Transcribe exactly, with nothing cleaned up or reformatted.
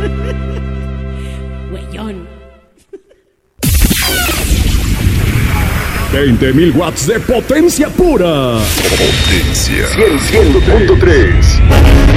Güeyón. veinte mil watts de potencia pura. Potencia. cien punto tres.